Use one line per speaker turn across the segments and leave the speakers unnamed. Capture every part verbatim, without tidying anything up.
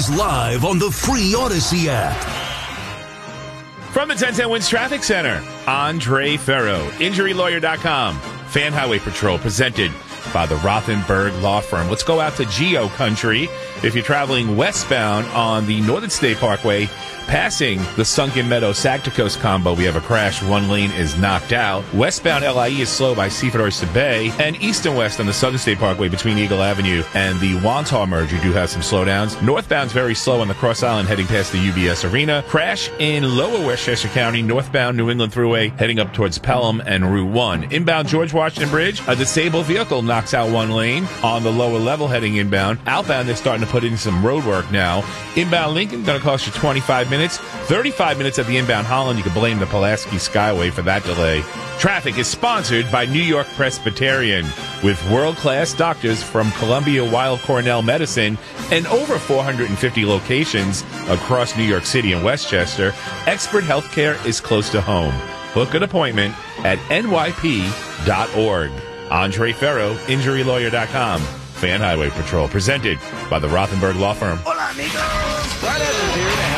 is live on the free Odyssey app.
From the ten ten Wins Traffic Center, Andre Ferro, injury lawyer dot com, Fan Highway Patrol, presented by the Rothenberg Law Firm. Let's go out to Geo Country. If you're traveling westbound on the Northern State Parkway, passing the Sunken Meadow Sagticos combo, we have a crash. One lane is knocked out. Westbound L I E is slow by Seaford Oyster Bay. And east and west on the Southern State Parkway between Eagle Avenue and the Wantagh merge, you do have some slowdowns. Northbound's very slow on the Cross Island heading past the U B S Arena. Crash in lower Westchester County, northbound New England Thruway heading up towards Pelham and Route one. Inbound George Washington Bridge, a disabled vehicle knocks out one lane on the lower level heading inbound. Outbound, they're starting to put in some road work now. Inbound Lincoln, going to cost you twenty-five minutes. thirty-five minutes at the inbound Holland. You can blame the Pulaski Skyway for that delay. Traffic is sponsored by New York Presbyterian, with world-class doctors from Columbia Weill Cornell Medicine and over four hundred fifty locations across New York City and Westchester. Expert healthcare is close to home. Book an appointment at N Y P dot org. Andre Ferro, injury lawyer dot com. Fan Highway Patrol, presented by the Rothenberg Law Firm.
Hola, amigos. Brad Evans here to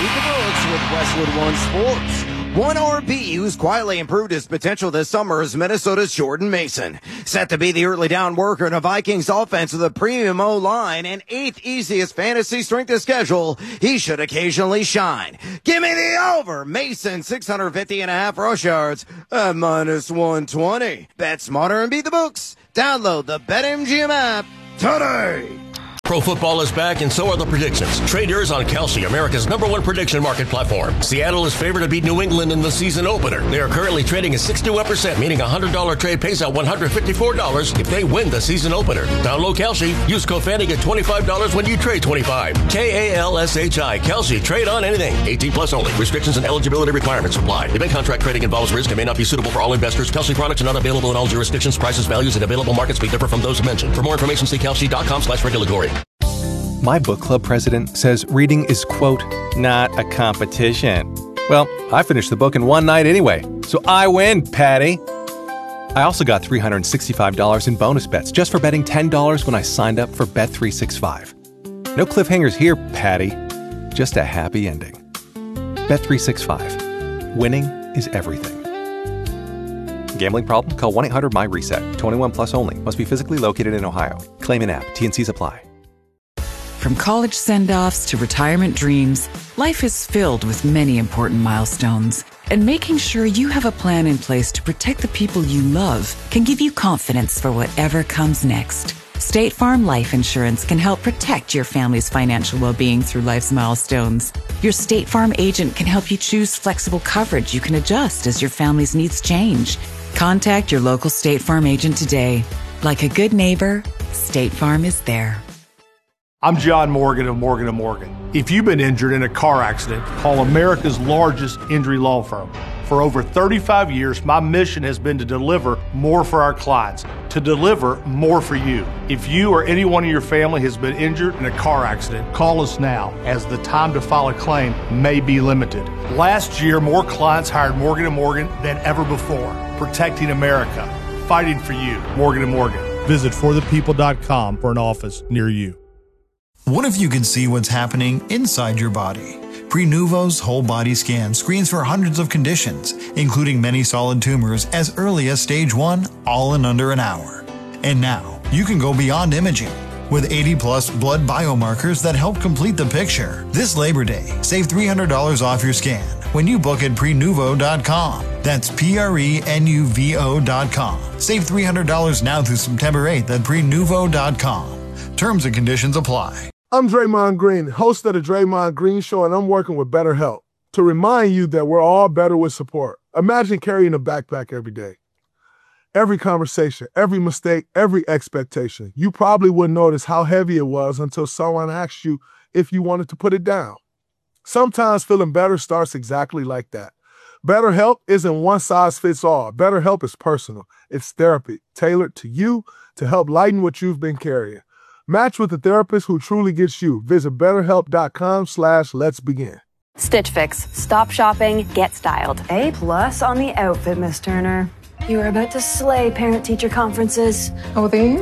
help you beat the books with Westwood One Sports. One R B who's quietly improved his potential this summer is Minnesota's Jordan Mason. Set to be the early down worker in a Vikings offense with a premium O-line and eighth easiest fantasy strength of schedule, he should occasionally shine. Give me the over. Mason, six hundred fifty and a half rush yards at minus one twenty. Bet smarter and beat the books. Download the BetMGM app today.
Pro football is back, and so are the predictions. Trade yours on Kalshi, America's number one prediction market platform. Seattle is favored to beat New England in the season opener. They are currently trading at sixty-one percent, meaning a one hundred dollars trade pays out one hundred fifty-four dollars if they win the season opener. Download Kalshi. Use code FANTY, get twenty-five dollars when you trade twenty-five dollars. K A L S H I. Kalshi. Trade on anything. eighteen plus only. Restrictions and eligibility requirements apply. Event contract trading involves risk and may not be suitable for all investors. Kalshi products are not available in all jurisdictions. Prices, values, and available markets may differ from those mentioned. For more information, see kalshi dot com slash regulatory.
My book club president says reading is, quote, not a competition. Well, I finished the book in one night anyway, so I win, Patty. I also got three hundred sixty-five dollars in bonus bets just for betting ten dollars when I signed up for Bet three sixty-five. No cliffhangers here, Patty. Just a happy ending. Bet three sixty-five. Winning is everything. Gambling problem? Call one eight hundred my reset. twenty-one plus only. Must be physically located in Ohio. Claim in app. T and Cs apply.
From college send-offs to retirement dreams, life is filled with many important milestones. And making sure you have a plan in place to protect the people you love can give you confidence for whatever comes next. State Farm Life Insurance can help protect your family's financial well-being through life's milestones. Your State Farm agent can help you choose flexible coverage you can adjust as your family's needs change. Contact your local State Farm agent today. Like a good neighbor, State Farm is there.
I'm John Morgan of Morgan and Morgan. If you've been injured in a car accident, call America's largest injury law firm. For over thirty-five years, my mission has been to deliver more for our clients, to deliver more for you. If you or anyone in your family has been injured in a car accident, call us now, as the time to file a claim may be limited. Last year, more clients hired Morgan and Morgan than ever before, protecting America, fighting for you. Morgan and Morgan. Visit for the people dot com for an office near you.
What if you could see what's happening inside your body? Prenuvo's whole body scan screens for hundreds of conditions, including many solid tumors as early as stage one, all in under an hour. And now, you can go beyond imaging with eighty plus blood biomarkers that help complete the picture. This Labor Day, save three hundred dollars off your scan when you book at prenuvo dot com. That's P R E N U V O dot com. Save three hundred dollars now through September eighth at prenuvo dot com. Terms and conditions apply.
I'm Draymond Green, host of the Draymond Green Show, and I'm working with BetterHelp to remind you that we're all better with support. Imagine carrying a backpack every day. Every conversation, every mistake, every expectation. You probably wouldn't notice how heavy it was until someone asked you if you wanted to put it down. Sometimes feeling better starts exactly like that. BetterHelp isn't one size fits all. BetterHelp is personal. It's therapy tailored to you to help lighten what you've been carrying. Match with a therapist who truly gets you. Visit betterhelp dot com slash let's begin.
Stitch Fix. Stop shopping, get styled.
A plus on the outfit, Miss Turner. You are about to slay parent-teacher conferences.
Oh, these?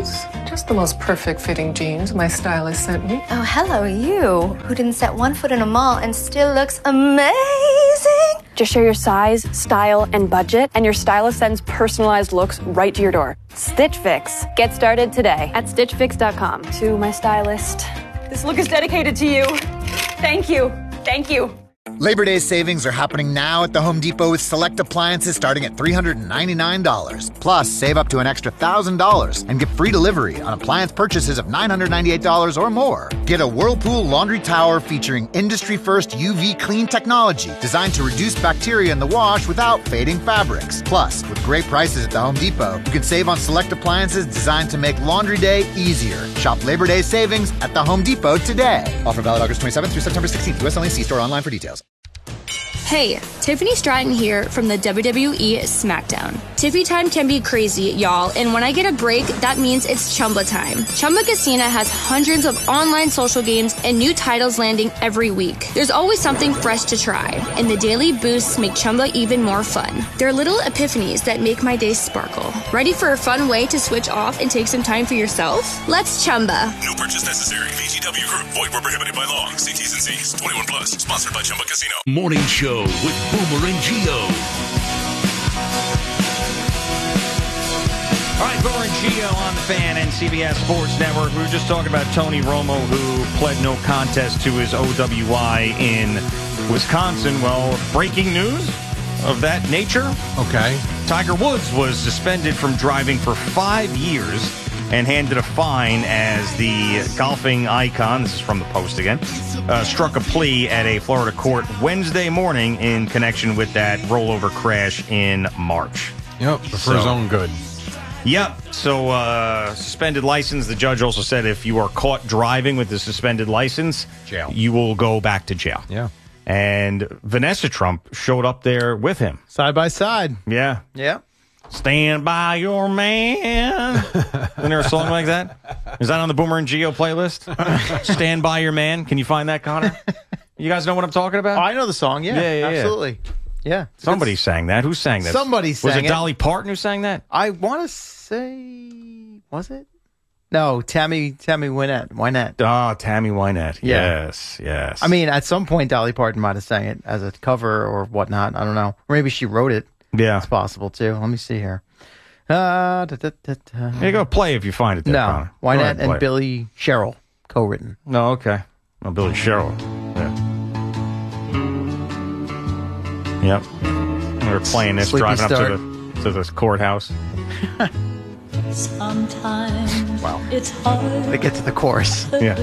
just the most perfect fitting jeans my stylist sent me.
Oh, hello, you, who didn't set one foot in a mall and still looks amazing.
Just share your size, style, and budget, and your stylist sends personalized looks right to your door. Stitch Fix. Get started today at stitch fix dot com. To my stylist, this look is dedicated to you. Thank you. Thank you.
Labor Day savings are happening now at the Home Depot with select appliances starting at three hundred ninety-nine dollars. Plus, save up to an extra one thousand dollars and get free delivery on appliance purchases of nine hundred ninety-eight dollars or more. Get a Whirlpool laundry tower featuring industry-first U V clean technology designed to reduce bacteria in the wash without fading fabrics. Plus, with great prices at the Home Depot, you can save on select appliances designed to make laundry day easier. Shop Labor Day savings at the Home Depot today. Offer valid August twenty-seventh through September sixteenth. U S only. See store online for details.
Hey, Tiffany Stratton here from the W W E SmackDown. Tiffy time can be crazy, y'all, and when I get a break, that means it's Chumba time. Chumba Casino has hundreds of online social games and new titles landing every week. There's always something fresh to try, and the daily boosts make Chumba even more fun. There are little epiphanies that make my day sparkle. Ready for a fun way to switch off and take some time for yourself? Let's Chumba.
No purchase necessary. V G W Group. Void where prohibited by law. See T's and C's. twenty-one plus. Sponsored by Chumba Casino.
Morning Show with Boomer and Gio.
All right, Boomer and Gio on the Fan and C B S Sports Network. We were just talking about Tony Romo, who pled no contest to his O W I in Wisconsin. Well, breaking news of that nature.
Okay.
Tiger Woods was suspended from driving for five years and handed a fine as the golfing icon, this is from the Post again, uh, struck a plea at a Florida court Wednesday morning in connection with that rollover crash in March.
Yep, for
so,
his own good.
Yep, so uh, suspended license. The judge also said if you are caught driving with the suspended license,
jail.
You will go back to jail.
Yeah.
And Vanessa Trump showed up there with him.
Side by side.
Yeah.
Yeah.
Stand by your man. Isn't there a song like that? Is that on the Boomer and Gio playlist? Stand by your man. Can you find that, Connor? You guys know what I'm talking about?
Oh, I know the song. Yeah,
yeah, yeah
absolutely. Yeah.
Somebody sang that. Who sang that?
Somebody sang it.
Was it Dolly Parton who sang that?
I want to say, was it? No, Tammy Tammy Wynette. Wynette.
Oh, Tammy Wynette.
Yeah.
Yes, yes.
I mean, at some point, Dolly Parton might have sang it as a cover or whatnot. I don't know. Or maybe she wrote it.
Yeah.
It's possible, too. Let me see here. Uh, da, da, da, da.
Here you go. Play if you find it there,
No.
Connor.
Wynette
Ahead,
and Billy Sherrill, co-written.
No, okay. Oh, Billy Sherrill. Yeah. Yep. We were playing this,
Sleepy
driving
start.
up to the, to the courthouse.
Sometimes
wow.
It's hard.
They get to the chorus.
Yeah.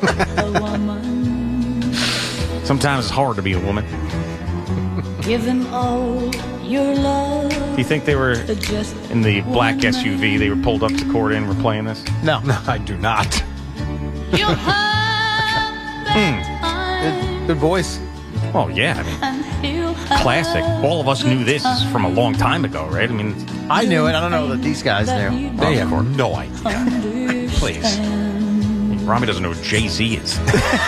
Sometimes it's hard to be a woman.
Give him all your love.
Do you think they were in the black S U V? They were pulled up to court and were playing this?
No.
No, I do not.
You'll have
Hmm.
Good, good voice.
Oh, yeah. I mean, classic. All of us knew this from a long time ago, right? I mean,
I knew it. I don't know that these guys knew.
They have no idea. Please. Rami doesn't know who Jay-Z is.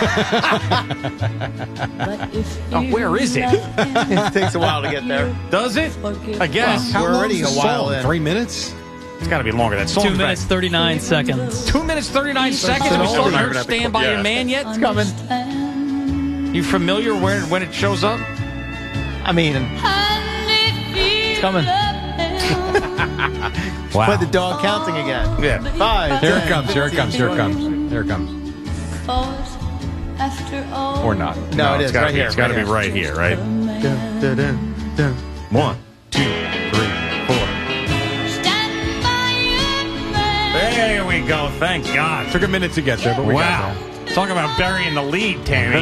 Oh, where is it?
It takes a while to get there.
Does it? I guess.
Well, we're already a while in.
Three minutes?
It's got to be longer. That song.
Two minutes, thirty-nine seconds.
Two minutes, thirty-nine seconds. And we still haven't heard Stand By Your Man yet?
It's coming.
You familiar where when it shows up?
I mean, it's coming.
Wow.
Play the dog counting again.
Yeah.
Five.
Here
ten,
it comes. Here it comes. Here it comes. Here it comes. Or not.
No,
No,
it
it's
is
gotta
right
be,
here.
It's got to
right
be right here, right?
Dun, dun, dun, dun.
One, two, three, four. There we go. Thank God.
Took a minute to get there, but we
wow.
got there.
Talk about burying the lead, Tammy.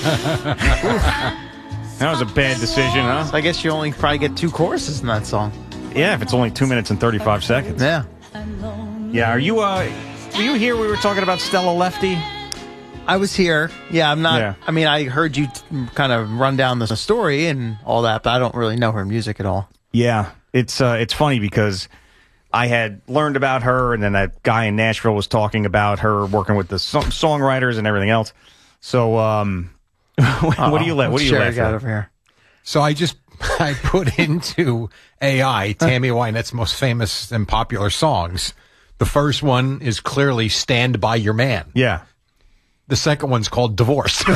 That was a bad decision, huh?
So I guess you only probably get two choruses in that song.
Yeah, if it's only two minutes and thirty-five seconds.
Yeah.
Yeah, are you, uh, were you here? We were talking about Stella Lefty.
I was here. Yeah, I'm not.
Yeah.
I mean, I heard you t- kind of run down the story and all that, but I don't really know her music at all.
Yeah, it's uh, it's funny because I had learned about her, and then that guy in Nashville was talking about her working with the so- songwriters and everything else. So, um, what do you let? What do you
Sherry
laugh
got
at?
over here?
So I just I put into A I Tammy Wynette's most famous and popular songs The first one is clearly Stand By Your Man.
Yeah.
The second one's called Divorce.